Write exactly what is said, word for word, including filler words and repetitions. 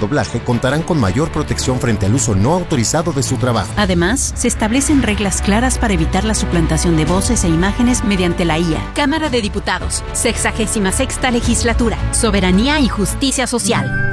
doblaje contarán con mayor protección frente al uso no autorizado de su trabajo. Además, se establecen reglas claras para evitar la suplantación de voces e imágenes mediante la I A. Cámara de Diputados, sexagésima sexta legislatura, Soberanía y Justicia Social.